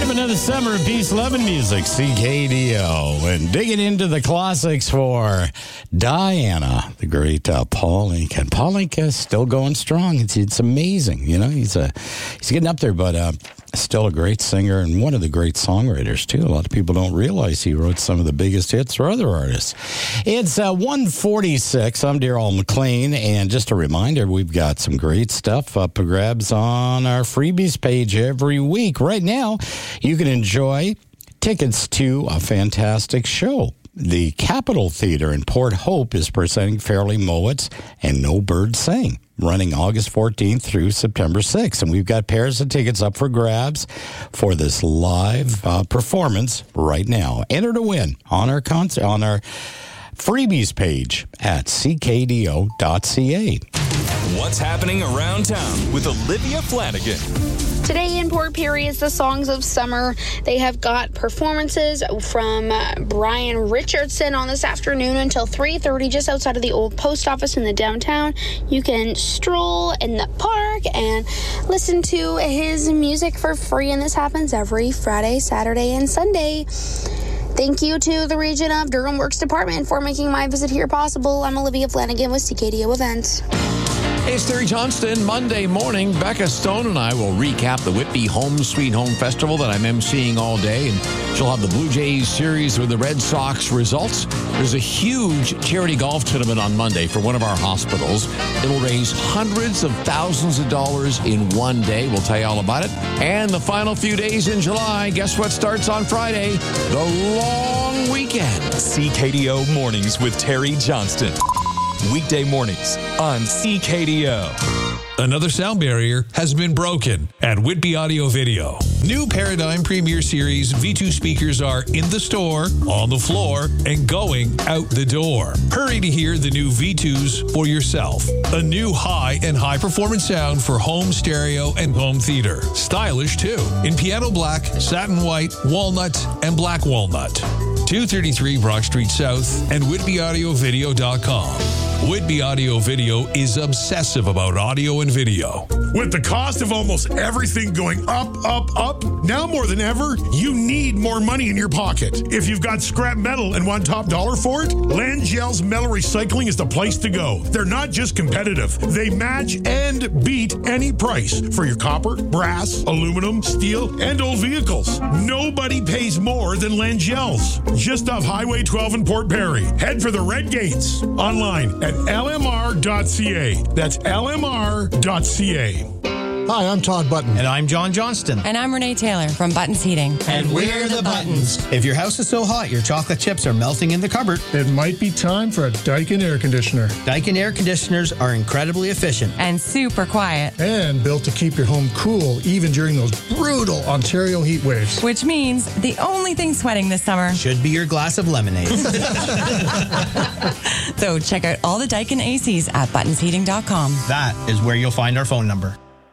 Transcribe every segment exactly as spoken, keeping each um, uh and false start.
Wrapping up the summer of peace, love, and music, C K D O. And digging into the classics for Diana, the great uh, Paul Anka. Paul Anka is still going strong. It's it's amazing. You know, he's a, he's getting up there, but uh, still a great singer and one of the great songwriters, too. A lot of people don't realize he wrote some of the biggest hits for other artists. It's uh, one forty-six. I'm Darrell McLean, and just a reminder, we've got some great stuff up for grabs on our freebies page every week. Right now, you can enjoy tickets to a fantastic show. The Capitol Theater in Port Hope is presenting Fairly Mowat's and No Birds Sing, running August fourteenth through September sixth. And we've got pairs of tickets up for grabs for this live uh, performance right now. Enter to win on our concert, on our freebies page at c k d o dot c a. What's happening around town with Olivia Flanagan. Today in Port Perry is the Songs of Summer. They have got performances from uh, Brian Richardson on this afternoon until three thirty, just outside of the old post office in the downtown. You can stroll in the park and listen to his music for free, and this happens every Friday, Saturday, and Sunday. Thank you to the Region of Durham Works Department for making my visit here possible. I'm Olivia Flanagan with C K D O Events. Hey, it's Terry Johnston. Monday morning, Becca Stone and I will recap the Whitby Home Sweet Home Festival that I'm emceeing all day, and she'll have the Blue Jays series with the Red Sox results. There's a huge charity golf tournament on Monday for one of our hospitals. It'll raise hundreds of thousands of dollars in one day. We'll tell you all about it. And the final few days in July, guess what starts on Friday? The long weekend. C K D O Mornings with Terry Johnston. Weekday mornings on C K D O. Another sound barrier has been broken at Whitby Audio Video. New Paradigm Premier Series V two speakers are in the store, on the floor, and going out the door. Hurry to hear the new V twos for yourself. A new high and high performance sound for home stereo and home theater. Stylish too, in piano black, satin white, walnut, and black walnut. two thirty-three Brock Street South and whitby audio video dot com. Whitby Audio Video is obsessive about audio and video. With the cost of almost everything going up, up, up, now more than ever, you need more money in your pocket. If you've got scrap metal and want top dollar for it, Langell's Metal Recycling is the place to go. They're not just competitive. They match and beat any price for your copper, brass, aluminum, steel, and old vehicles. Nobody pays more than Langell's. Just off Highway twelve in Port Perry. Head for the Red Gates. Online at L M R dot C A. That's L M R dot C A. Hi, I'm Todd Button. And I'm John Johnston. And I'm Renee Taylor from Buttons Heating. And we're the Buttons. If your house is so hot your chocolate chips are melting in the cupboard, it might be time for a Daikin air conditioner. Daikin air conditioners are incredibly efficient. And super quiet. And built to keep your home cool even during those brutal Ontario heat waves. Which means the only thing sweating this summer should be your glass of lemonade. So check out all the Daikin A Cs at buttons heating dot com. That is where you'll find our phone number.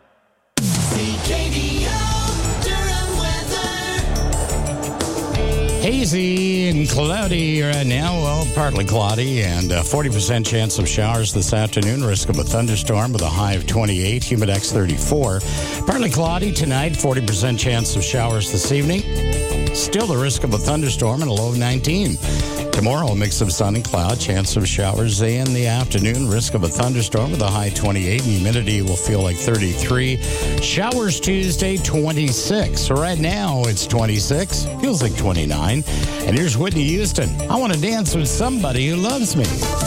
Hazy and cloudy right now. Well, partly cloudy and uh, forty percent chance of showers this afternoon. Risk of a thunderstorm with a high of twenty-eight. Humidex thirty-four. Partly cloudy tonight. forty percent chance of showers this evening. Still the risk of a thunderstorm and a low of nineteen. Tomorrow, a mix of sun and cloud. Chance of showers in the afternoon. Risk of a thunderstorm with a high twenty-eight. And humidity will feel like thirty-three. Showers Tuesday, twenty-six. So right now, it's twenty-six. Feels like twenty-nine. And here's Whitney Houston. I want to dance with somebody who loves me.